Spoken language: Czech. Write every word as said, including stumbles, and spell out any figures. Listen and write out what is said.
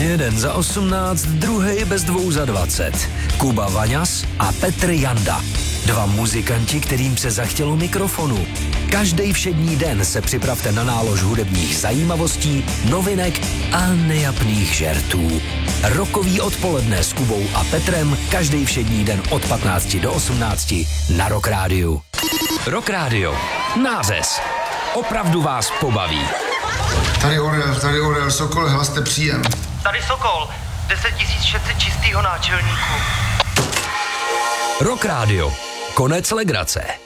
Jeden za osmnáct, druhý bez dvou za dvacet. Kuba Vaňas a Petr Janda. Dva muzikanti, kterým se zachtělo mikrofonu. Každý všední den se připravte na nálož hudebních zajímavostí, novinek a nejapných žertů. Rokový odpoledne s Kubou a Petrem každý všední den od patnácti do osmnácti na Rock Rádiu. Rock Rádio. Nářez. Opravdu vás pobaví. Tady Orel, tady Orel, Sokol, hlaste příjem. Tady Sokol, deset tisíc šest set čistýho náčelníku. Rock Rádio. Konec legrace.